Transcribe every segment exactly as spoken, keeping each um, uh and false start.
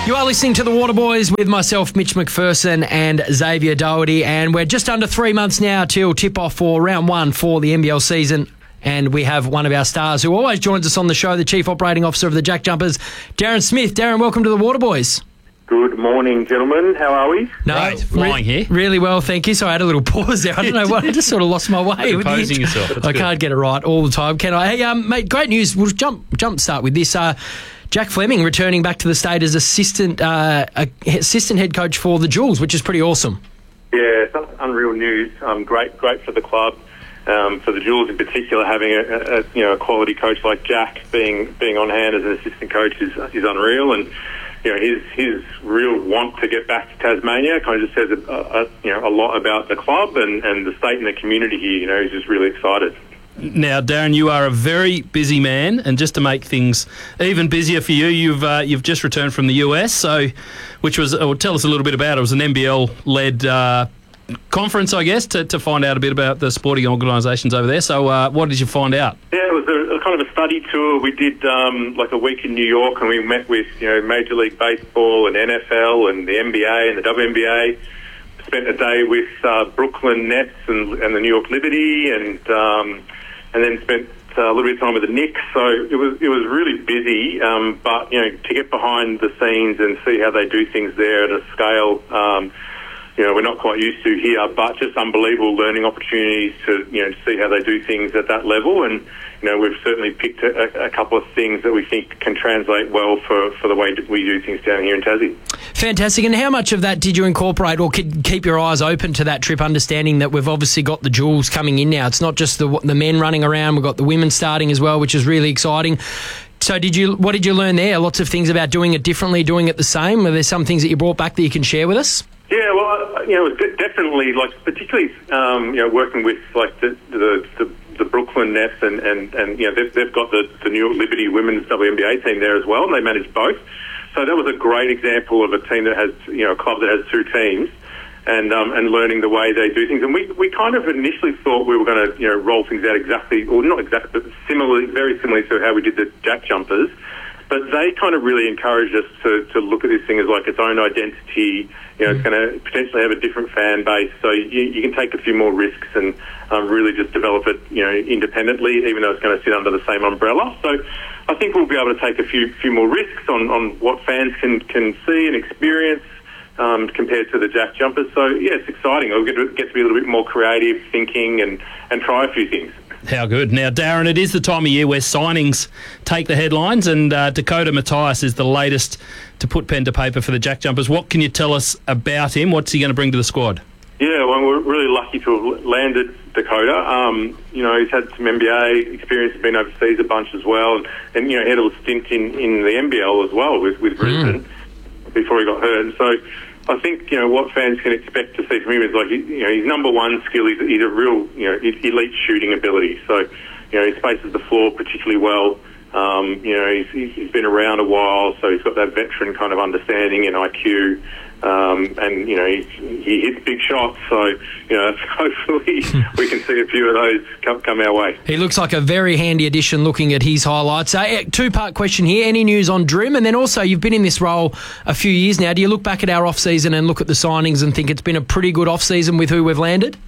You are listening to The Waterboys with myself, Mitch McPherson, and Xavier Doherty, and we're just under three months now till tip-off for round one for the N B L season. And we have one of our stars who always joins us on the show, the Chief Operating Officer of the Jack Jumpers, Darren Smith. Darren, welcome to The Waterboys. Good morning, gentlemen. How are we? No, Right, flying re- here. Really well, thank you. So I had a little pause there. I don't know what, I just sort of lost my way. with the Composing intro. yourself. That's I good. can't get it right all the time, can I? Hey, um, mate, great news. We'll jump jump start with this. Uh, Jack Fleming returning back to the state as assistant uh, assistant head coach for the Jewels, which is pretty awesome. Yeah, that's unreal news. Um, great, great for the club, um, for the Jewels in particular. Having a, a, a you know a quality coach like Jack being being on hand as an assistant coach is is unreal, and you know his his real want to get back to Tasmania kind of just says a, a, you know a lot about the club and, and the state and the community here. You know, he's just really excited. Now, Darren, you are a very busy man, and just to make things even busier for you, you've uh, you've just returned from the U S, so which was uh, tell us a little bit about it. It was an N B L-led uh, conference, I guess, to, to find out a bit about the sporting organisations over there. So, uh, what did you find out? Yeah, it was a, a kind of a study tour. We did um, like a week in New York, and we met with you know Major League Baseball and N F L and the N B A and the W N B A. Spent a day with uh, Brooklyn Nets and, and the New York Liberty, and um, and then spent uh, a little bit of time with the Knicks. So it was it was really busy, um, but you know to get behind the scenes and see how they do things there at a scale. Um, You know, we're not quite used to here, but just unbelievable learning opportunities to, you know, see how they do things at that level. And, you know, we've certainly picked a, a couple of things that we think can translate well for, for the way that we do things down here in Tassie. Fantastic. And how much of that did you incorporate or could keep your eyes open to that trip, understanding that we've obviously got the Jewels coming in now? It's not just the the men running around. We've got the women starting as well, which is really exciting. So did you? What did you learn there? Lots of things about doing it differently, doing it the same. Are there some things that you brought back that you can share with us? Yeah, well, you know, de- definitely, like, particularly, um, you know, working with, like, the the, the, the Brooklyn Nets and, and, and you know, they've, they've got the, the New York Liberty women's W N B A team there as well, and they manage both. So that was a great example of a team that has, you know, a club that has two teams and um, and learning the way they do things. And we, we kind of initially thought we were going to, you know, roll things out exactly, or not exactly, but similarly, very similarly to how we did the Jack Jumpers. But they kind of really encouraged us to, to look at this thing as like its own identity. You know, it's going to potentially have a different fan base, so you, you can take a few more risks and um, really just develop it, you know, independently, even though it's going to sit under the same umbrella. So I think we'll be able to take a few few more risks on, on what fans can, can see and experience um, compared to the Jack Jumpers. So, yeah, it's exciting. We'll get to, get to be a little bit more creative thinking and, and try a few things. How good. Now, Darren, it is the time of year where signings take the headlines, and uh, Dakota Matthias is the latest to put pen to paper for the Jack Jumpers. What can you tell us about him? What's he going to bring to the squad? Yeah, well, we're really lucky to have landed Dakota. Um, you know, he's had some N B A experience, he's been overseas a bunch as well, and, and you know, he had a little stint in, in the N B L as well with, with Brisbane mm. before he got hurt. And so I think, you know, what fans can expect to see from him is, like, you know, his number one skill is he's a real, you know, elite shooting ability. So, you know, he spaces the floor particularly well. Um, you know, he's, he's been around a while, so he's got that veteran kind of understanding and I Q. Um, and, you know, he, he hits big shots, so, you know, hopefully we can see a few of those come, come our way. He looks like a very handy addition looking at his highlights. Uh, two-part question here. Any news on Drim? And then also, you've been in this role a few years now. Do you look back at our off-season and look at the signings and think it's been a pretty good off-season with who we've landed?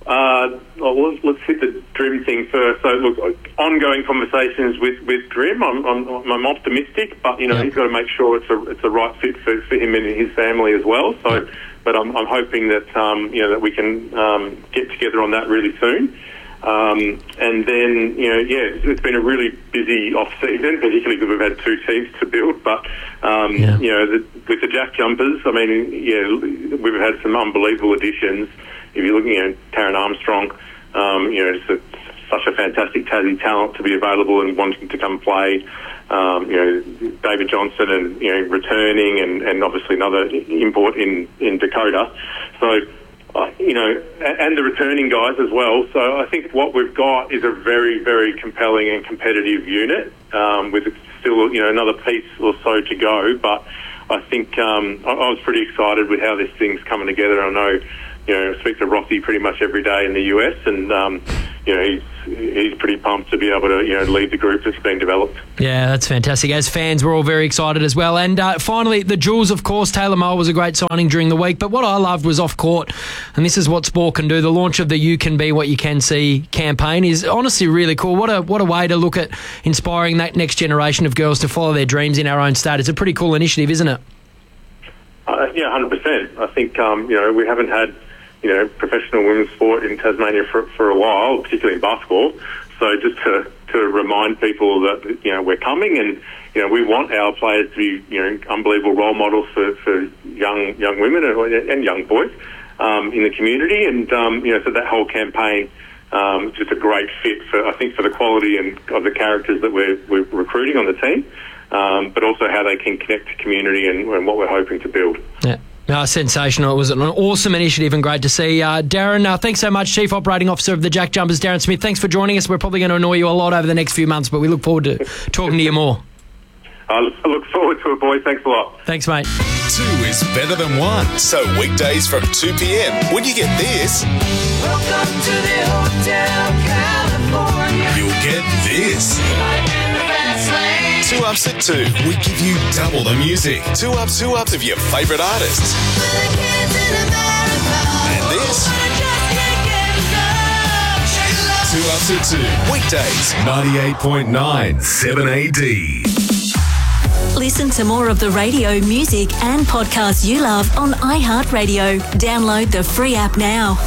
Uh, well, let's hit the Drim thing first. So, look, ongoing conversations with, with Drim. I'm, I'm, I'm optimistic, but, you know, yep. he's got to make sure it's a it's a right fit for, for him and his family as well. So, yep. but I'm, I'm hoping that, um, you know, that we can um, get together on that really soon. Um, and then, you know, yeah, it's been a really busy off-season, particularly because we've had two teams to build. But, um, yeah. you know, the, with the Jack Jumpers, I mean, yeah, we've had some unbelievable additions. If you're looking at Taryn Armstrong, um, you know, it's a, such a fantastic Tassie talent to be available and wanting to come play. Um, you know, David Johnson and, you know, returning and, and obviously another import in, in Dakota. So, uh, you know, and, and the returning guys as well. So I think what we've got is a very, very compelling and competitive unit um, with still, you know, another piece or so to go. But I think um, I, I was pretty excited with how this thing's coming together. I know, you know, I speak to Rossi pretty much every day in the U S, and um, you know, he's he's pretty pumped to be able to, you know, lead the group that's been developed. Yeah, that's fantastic. As fans, we're all very excited as well. And uh, finally, the Jewels, of course. Taylor Moore was a great signing during the week. But what I loved was off court, and this is what sport can do. The launch of the You Can Be What You Can See campaign is honestly really cool. What a what a way to look at inspiring that next generation of girls to follow their dreams in our own state. It's a pretty cool initiative, isn't it? Uh, yeah, one hundred percent. I think, um, you know, we haven't had, you know, professional women's sport in Tasmania for, for a while, particularly in basketball. So just to, to remind people that, you know, we're coming, and, you know, we want our players to be, you know, unbelievable role models for, for young young women and, and young boys um, in the community. And, um, you know, so that whole campaign um, is just a great fit for, I think, for the quality and of the characters that we're, we're recruiting on the team, um, but also how they can connect to community and, and what we're hoping to build. Yeah. Uh, sensational. It was an awesome initiative and great to see. Uh, Darren, uh, thanks so much, Chief Operating Officer of the Jack Jumpers, Darren Smith. Thanks for joining us. We're probably going to annoy you a lot over the next few months, but we look forward to talking to you more. I look forward to it, boys. Thanks a lot. Thanks, mate. Two is better than one. So weekdays from two p.m, when you get this, Welcome to the Hotel California. you'll get this. Life in the fast lane. Two Ups at two, we give you double the music. Two Ups, two Ups of your favourite artists. For the kids in America. And this, I just can't get enough. Shake love. Two Ups at two, weekdays, ninety-eight point nine, seven A D. Listen to more of the radio, music and podcasts you love on iHeartRadio. Download the free app now.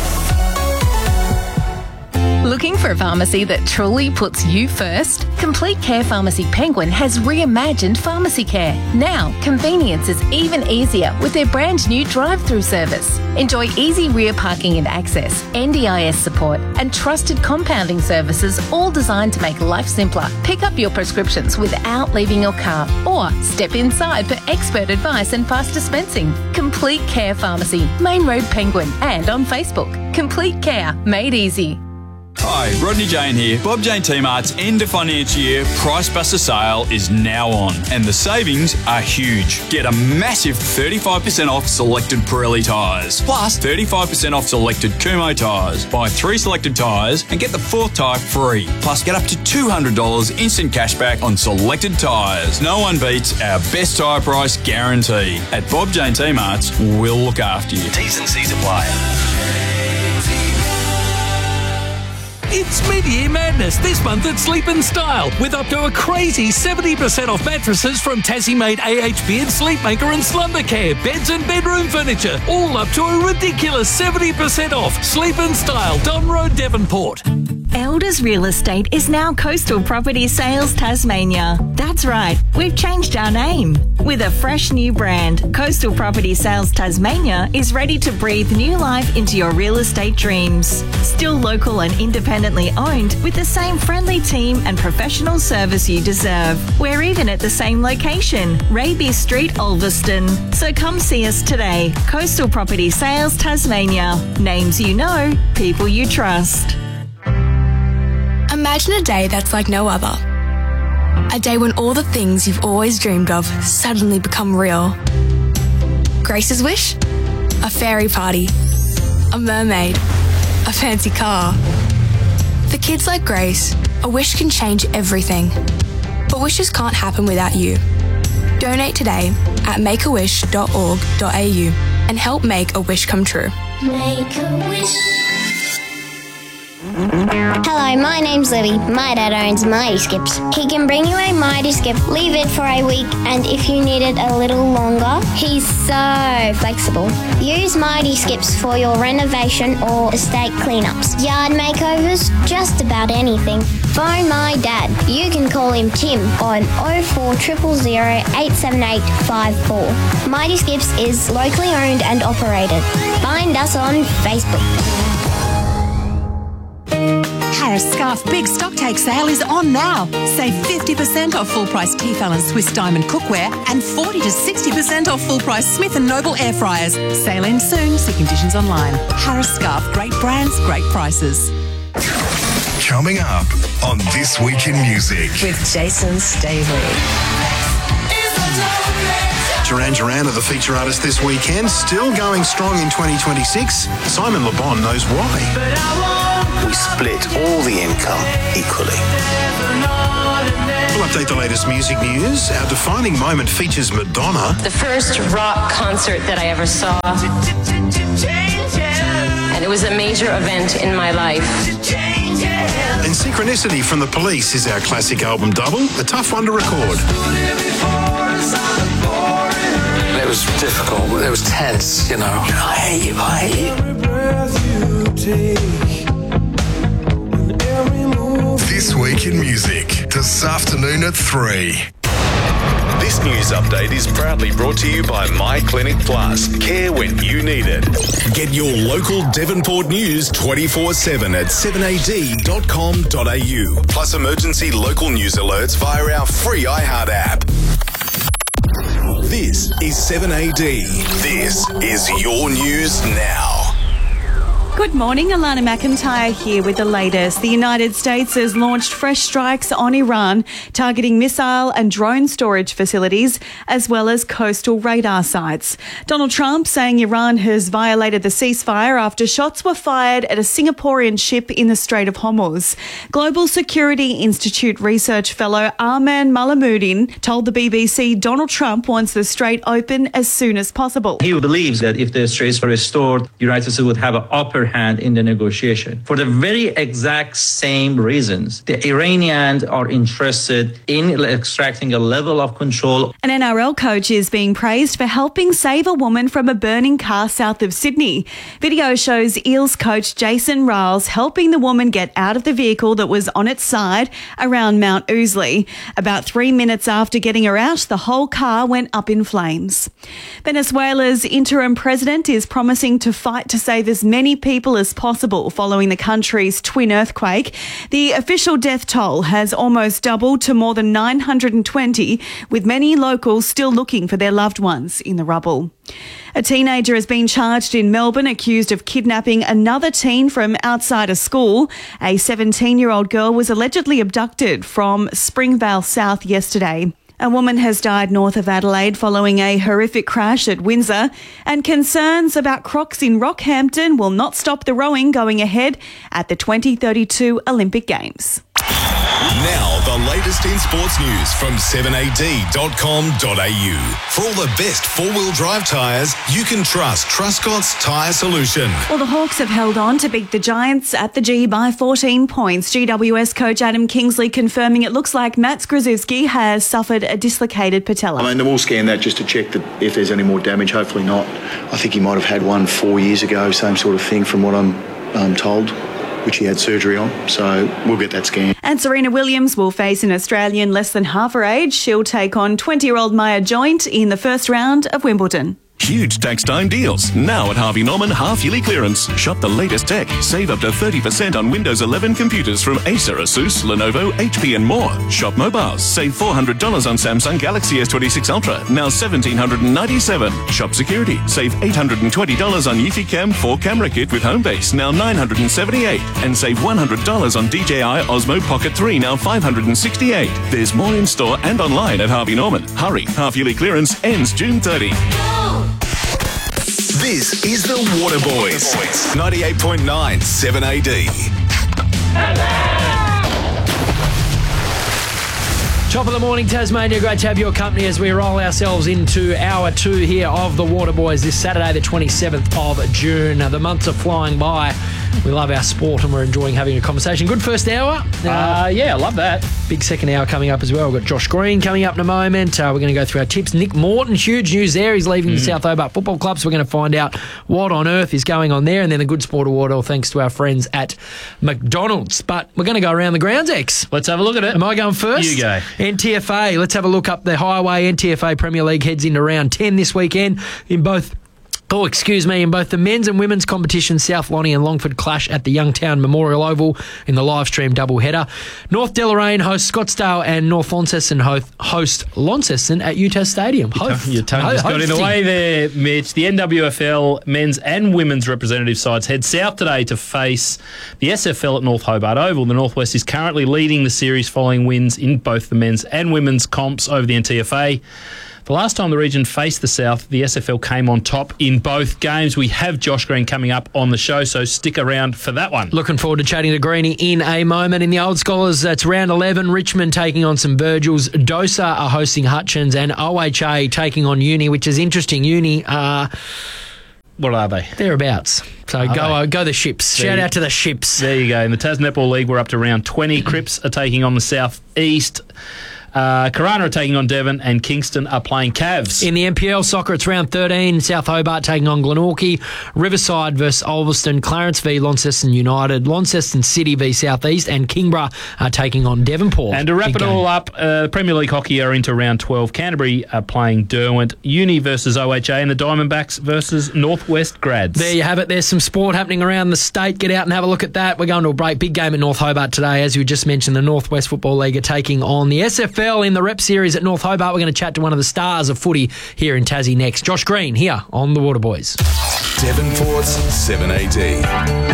Looking for a pharmacy that truly puts you first? Complete Care Pharmacy Penguin has reimagined pharmacy care. Now, convenience is even easier with their brand new drive-through service. Enjoy easy rear parking and access, N D I S support, and trusted compounding services, all designed to make life simpler. Pick up your prescriptions without leaving your car, or step inside for expert advice and fast dispensing. Complete Care Pharmacy, Main Road Penguin, and on Facebook. Complete Care, made easy. Hi, Rodney Jane here. Bob Jane T-Mart's end of financial year Price Buster sale is now on, and the savings are huge. Get a massive thirty-five percent off selected Pirelli tyres, plus thirty-five percent off selected Kumho tyres. Buy three selected tyres and get the fourth tyre free. Plus get up to two hundred dollars instant cashback on selected tyres. No one beats our best tyre price guarantee. At Bob Jane T-Mart's, we'll look after you. T's and C's apply. It's mid-year madness this month at Sleep and Style, with up to a crazy seventy percent off mattresses from Tassie-made A H B and Sleepmaker and Slumber Care, beds and bedroom furniture, all up to a ridiculous seventy percent off. Sleep and Style, Don Road, Devonport. Elders Real Estate is now Coastal Property Sales Tasmania. That's right, we've changed our name. With a fresh new brand, Coastal Property Sales Tasmania is ready to breathe new life into your real estate dreams. Still local and independently owned, with the same friendly team and professional service you deserve. We're even at the same location, Raby Street, Ulverston. So come see us today. Coastal Property Sales Tasmania. Names you know, people you trust. Imagine a day that's like no other. A day when all the things you've always dreamed of suddenly become real. Grace's wish? A fairy party. A mermaid. A fancy car. For kids like Grace, a wish can change everything. But wishes can't happen without you. Donate today at make a wish dot org dot a u and help make a wish come true. Make a wish. Hello, my name's Libby. My dad owns Mighty Skips. He can bring you a Mighty Skip, leave it for a week, and if you need it a little longer, he's so flexible. Use Mighty Skips for your renovation or estate cleanups, yard makeovers, just about anything. Phone my dad. You can call him Tim on oh four zero zero zero eight seven eight five four. Mighty Skips is locally owned and operated. Find us on Facebook. Harris Scarf Big Stock Take Sale is on now. Save fifty percent off full price Tefal and Swiss Diamond cookware and forty to sixty percent off full price Smith and Noble air fryers. Sale ends soon. See conditions online. Harris Scarf, great brands, great prices. Coming up on This Week in Music With Jason Stavely. Duran Duran are the feature artist this weekend, still going strong in twenty twenty-six. Simon Le Bon knows why. But I won't we split all the income equally. We'll update the latest music news. Our defining moment features Madonna. The first rock concert that I ever saw. And it was a major event in my life. And Synchronicity from The Police is our classic album double, a tough one to record. It was difficult. It was tense, you know. I hate you, I hate you. This Week in Music, this afternoon at three. This news update is proudly brought to you by My Clinic Plus. Care when you need it. Get your local Devonport news twenty-four seven at seven a d dot com dot a u. Plus emergency local news alerts via our free iHeart app. This is seven A D. This is your news now. Good morning, Alana McIntyre here with the latest. The United States has launched fresh strikes on Iran, targeting missile and drone storage facilities, as well as coastal radar sites. Donald Trump saying Iran has violated the ceasefire after shots were fired at a Singaporean ship in the Strait of Hormuz. Global Security Institute research fellow Arman Malamuddin told the B B C Donald Trump wants the strait open as soon as possible. He believes that if the straits are restored, the United States would have an upper hand in the negotiation. For the very exact same reasons, the Iranians are interested in extracting a level of control. An N R L coach is being praised for helping save a woman from a burning car south of Sydney. Video shows Eels coach Jason Riles helping the woman get out of the vehicle that was on its side around Mount Ousley. About three minutes after getting her out, the whole car went up in flames. Venezuela's interim president is promising to fight to save as many people as possible following the country's twin earthquake. The official death toll has almost doubled to more than nine hundred twenty, with many locals still looking for their loved ones in the rubble. A teenager has been charged in Melbourne accused of kidnapping another teen from outside a school. A seventeen-year-old girl was allegedly abducted from Springvale South yesterday. A woman has died north of Adelaide following a horrific crash at Windsor, and concerns about crocs in Rockhampton will not stop the rowing going ahead at the twenty thirty-two Olympic Games. Now, the latest in sports news from seven a d dot com dot a u. For all the best four-wheel drive tyres, you can trust Truscott's Tyre Solution. Well, the Hawks have held on to beat the Giants at the G by fourteen points. G W S coach Adam Kingsley confirming it looks like Matt Skrzyzewski has suffered a dislocated patella. I mean, we'll scan that just to check that if there's any more damage. Hopefully not. I think he might have had one four years ago, same sort of thing from what I'm um, told, which he had surgery on, so we'll get that scan. And Serena Williams will face an Australian less than half her age. She'll take on twenty-year-old Maya Joint in the first round of Wimbledon. Huge tax time deals. Now at Harvey Norman half-yearly clearance. Shop the latest tech. Save up to thirty percent on Windows eleven computers from Acer, Asus, Lenovo, H P and more. Shop mobiles. Save four hundred dollars on Samsung Galaxy S twenty-six Ultra. Now one thousand seven hundred ninety-seven dollars. Shop security. Save eight hundred twenty dollars on Eufy Cam four camera kit with Homebase. Now nine hundred seventy-eight dollars. And save one hundred dollars on D J I Osmo Pocket three. Now five hundred sixty-eight dollars. There's more in store and online at Harvey Norman. Hurry. Half-yearly clearance ends June thirtieth. This is the Water Boys. ninety-eight point nine seven A D. Top of the morning, Tasmania. Great to have your company as we roll ourselves into hour two here of the Water Boys this Saturday, the twenty-seventh of June. Now, the months are flying by. We love our sport and we're enjoying having a conversation. Good first hour. Uh, uh, yeah, I love that. Big second hour coming up as well. We've got Josh Green coming up in a moment. Uh, we're going to go through our tips. Nick Morton, huge news there. He's leaving mm. the South Hobart Football Club, so we're going to find out what on earth is going on there. And then the Good Sport Award, all thanks to our friends at McDonald's. But we're going to go around the grounds, X. Let's have a look at it. Am I going first? You go. N T F A. Let's have a look up the highway. N T F A Premier League heads into round ten this weekend in both... Oh, excuse me, in both the men's and women's competitions, South Lonnie and Longford clash at the Youngtown Memorial Oval in the live stream doubleheader. North Deloraine hosts Scottsdale and North Launceston host Launceston at Utah Stadium. Your, t- your tongue just got in the way there, Mitch. The N W F L men's and women's representative sides head south today to face the S F L at North Hobart Oval. The Northwest is currently leading the series following wins in both the men's and women's comps over the N T F A. The last time the region faced the South, the S F L came on top in both games. We have Josh Green coming up on the show, so stick around for that one. Looking forward to chatting to Greenie in a moment. In the Old Scholars, that's round eleven. Richmond taking on St Virgils. Dosa are hosting Hutchins, and O H A taking on Uni, which is interesting. Uni are... What are they? Thereabouts. So Are go they? uh, go the Ships. There Shout you- out to the Ships. There you go. In the Tas Netball League, we're up to round twenty. Cripps are taking on the South East. Uh, Corona are taking on Devon, and Kingston are playing Cavs. In the N P L soccer, it's round thirteen. South Hobart taking on Glenorchy. Riverside versus Ulverston. Clarence v Launceston United. Launceston City v South East. And Kingborough are taking on Devonport. And to wrap Big it game. all up, uh, Premier League hockey are into round twelve. Canterbury are playing Derwent. Uni versus O H A, and the Diamondbacks versus Northwest Grads. There you have it. There's some sport happening around the state. Get out and have a look at that. We're going to a break. Big game at North Hobart today. As you just mentioned, the Northwest Football League are taking on the S F L in the Rep Series at North Hobart. We're going to chat to one of the stars of footy here in Tassie next. Josh Green here on the Waterboys. Devonport's seven A D.